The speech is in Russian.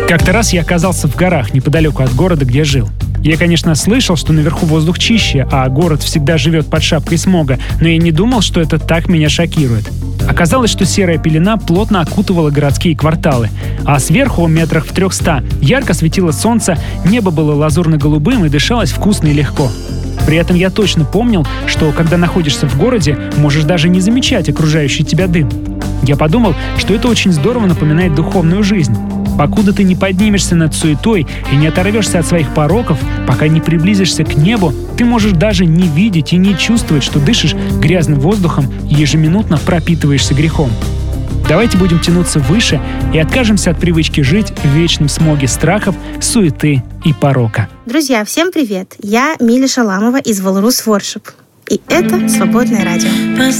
Как-то раз я оказался в горах неподалеку от города, где жил. Я, конечно, слышал, что наверху воздух чище, а город всегда живет под шапкой смога, но я не думал, что это так меня шокирует. Оказалось, что серая пелена плотно окутывала городские кварталы, а сверху, метрах в 300, ярко светило солнце, небо было лазурно-голубым и дышалось вкусно и легко. При этом я точно помнил, что когда находишься в городе, можешь даже не замечать окружающий тебя дым. Я подумал, что это очень здорово напоминает духовную жизнь. Покуда ты не поднимешься над суетой и не оторвешься от своих пороков, пока не приблизишься к небу, ты можешь даже не видеть и не чувствовать, что дышишь грязным воздухом и ежеминутно пропитываешься грехом. Давайте будем тянуться выше и откажемся от привычки жить в вечном смоге страхов, суеты и порока. Друзья, всем привет! Я Миля Шаламова из Walrus Worship. И это «Свободное радио».